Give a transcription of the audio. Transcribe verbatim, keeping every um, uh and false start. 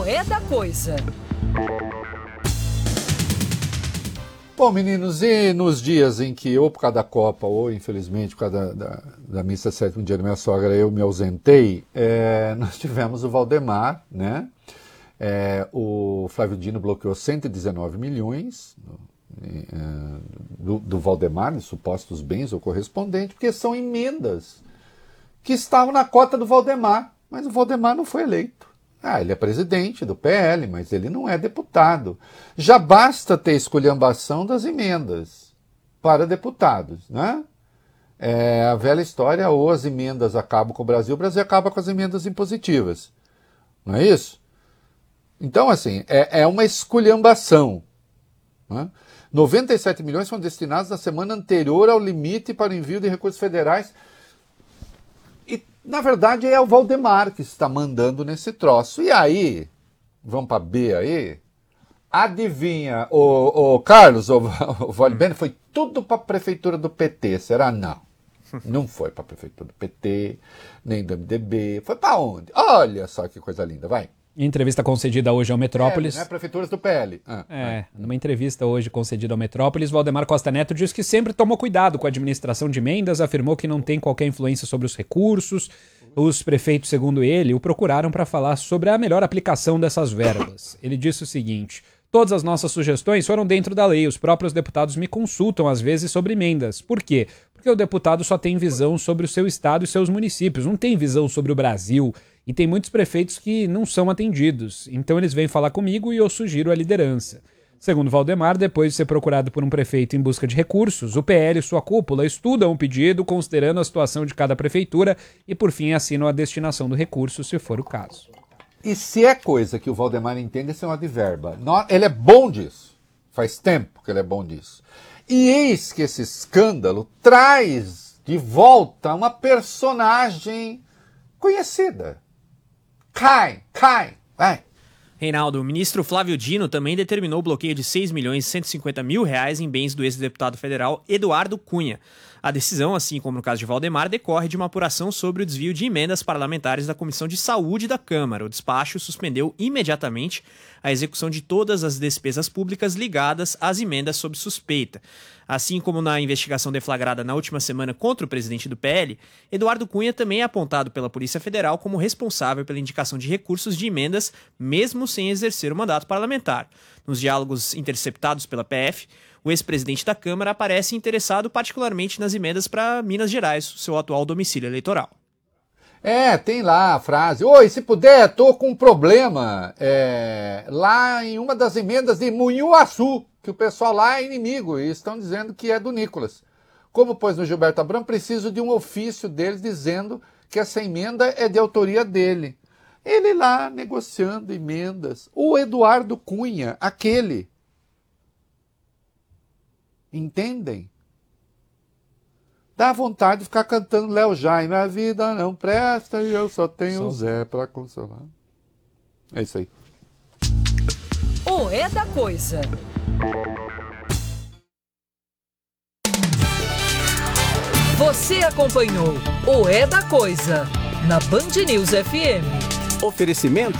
O É da Coisa. Bom, meninos, e nos dias em que, ou por causa da Copa, ou infelizmente por causa da, da, da missa sétimo dia da minha sogra, eu me ausentei, é, nós tivemos o Valdemar, né? É, o Flávio Dino bloqueou cento e dezenove milhões é, do, do Valdemar, de supostos bens ou correspondentes, porque são emendas que estavam na cota do Valdemar, mas o Valdemar não foi eleito. Ah, ele é presidente do P L, mas ele não é deputado. Já basta ter esculhambação das emendas para deputados, né? É a velha história, ou as emendas acabam com o Brasil, o Brasil acaba com as emendas impositivas. Não é isso? Então, assim, é, é uma esculhambação. Né? noventa e sete milhões foram destinados na semana anterior ao limite para o envio de recursos federais. E, na verdade, é o Valdemar que está mandando nesse troço. E aí, vamos para B aí, adivinha, o, o Carlos, o, o Valdemar, foi tudo para a prefeitura do P T, será? Não. Não foi para a prefeitura do P T, nem do M D B, foi para onde? Olha só que coisa linda, vai. Em entrevista concedida hoje ao Metrópolis... P L, né? Prefeituras do P L. Ah, é, vai. Numa entrevista hoje concedida ao Metrópolis, Valdemar Costa Neto disse que sempre tomou cuidado com a administração de emendas, afirmou que não tem qualquer influência sobre os recursos. Os prefeitos, segundo ele, o procuraram para falar sobre a melhor aplicação dessas verbas. Ele disse o seguinte: todas as nossas sugestões foram dentro da lei, os próprios deputados me consultam às vezes sobre emendas. Por quê? Porque o deputado só tem visão sobre o seu estado e seus municípios, não tem visão sobre o Brasil. E tem muitos prefeitos que não são atendidos. Então eles vêm falar comigo e eu sugiro a liderança. Segundo Valdemar, depois de ser procurado por um prefeito em busca de recursos, o P L e sua cúpula estudam o pedido, considerando a situação de cada prefeitura e, por fim, assinam a destinação do recurso, se for o caso. E se é coisa que o Valdemar entende, isso é uma adverba. Ele é bom disso. Faz tempo que ele é bom disso. E eis que esse escândalo traz de volta uma personagem conhecida. Cai, cai, vai. Reinaldo, o ministro Flávio Dino também determinou o bloqueio de seis milhões e cento e cinquenta mil reais em bens do ex-deputado federal Eduardo Cunha. A decisão, assim como no caso de Valdemar, decorre de uma apuração sobre o desvio de emendas parlamentares da Comissão de Saúde da Câmara. O despacho suspendeu imediatamente a execução de todas as despesas públicas ligadas às emendas sob suspeita. Assim como na investigação deflagrada na última semana contra o presidente do P L, Eduardo Cunha também é apontado pela Polícia Federal como responsável pela indicação de recursos de emendas, mesmo sem exercer o mandato parlamentar. Nos diálogos interceptados pela P F, o ex-presidente da Câmara aparece interessado particularmente nas emendas para Minas Gerais, seu atual domicílio eleitoral. É, tem lá a frase: oi, se puder, tô com um problema é, lá em uma das emendas de Munhuaçu, que o pessoal lá é inimigo e estão dizendo que é do Nicolas. Como pôs no Gilberto Abramo, preciso de um ofício deles dizendo que essa emenda é de autoria dele. Ele lá negociando emendas. O Eduardo Cunha, aquele. Entendem? Dá vontade de ficar cantando Léo Jaime. A vida não presta e eu só tenho o Zé para consolar. É isso aí. O É da Coisa. Você acompanhou o É da Coisa na Band News F M. Oferecimento